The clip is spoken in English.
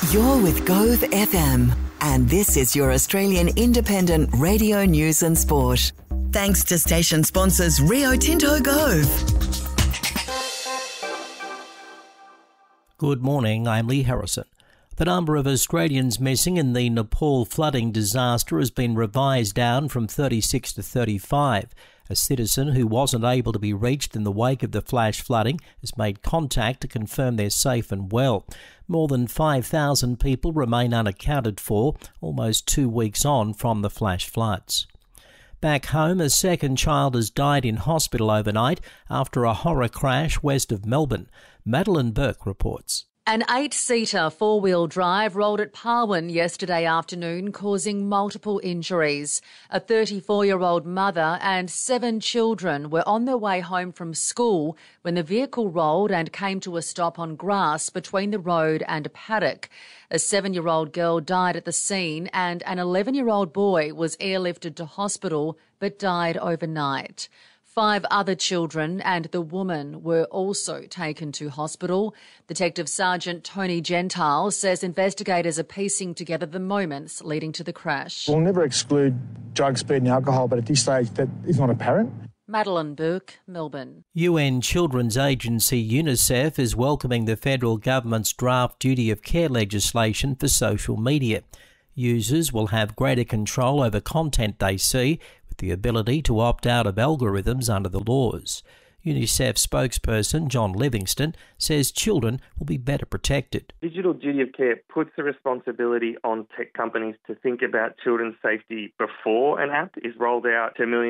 You're with Gove FM, and this is your Australian independent radio news and sport. Thanks to station sponsors Rio Tinto Gove. Good morning, I'm Lee Harrison. The number of Australians missing in the Nepal flooding disaster has been revised down from 36 to 35. A citizen who wasn't able to be reached in the wake of the flash flooding has made contact to confirm they're safe and well. More than 5,000 people remain unaccounted for, almost 2 weeks on from the flash floods. Back home, a second child has died in hospital overnight after a horror crash west of Melbourne. Madeline Burke reports. An 8-seater four-wheel drive rolled at Parwin yesterday afternoon, causing multiple injuries. A 34-year-old mother and 7 children were on their way home from school when the vehicle rolled and came to a stop on grass between the road and a paddock. A 7-year-old girl died at the scene and an 11-year-old boy was airlifted to hospital but died overnight. 5 other children and the woman were also taken to hospital. Detective Sergeant Tony Gentile says investigators are piecing together the moments leading to the crash. We'll never exclude drug, speed and alcohol, but at this stage that is not apparent. Madeline Burke, Melbourne. UN Children's Agency UNICEF is welcoming the federal government's draft duty of care legislation for social media. Users will have greater control over content they see, with the ability to opt out of algorithms under the laws. UNICEF spokesperson John Livingston says children will be better protected. Digital duty of care puts the responsibility on tech companies to think about children's safety before an app is rolled out to millions